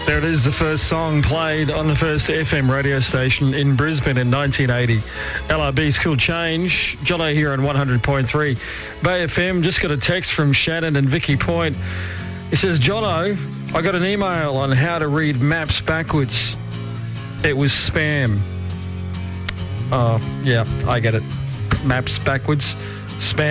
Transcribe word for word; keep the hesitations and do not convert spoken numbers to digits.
There it is, the first song played on the first F M radio station in Brisbane in nineteen eighty. L R B's Cool Change. Jono here on one hundred point three. Bay F M, just got a text from Shannon and Vicky Point. He says, Jono, I got an email on how to read maps backwards. It was spam. Oh, yeah, I get it. Maps backwards. Spam.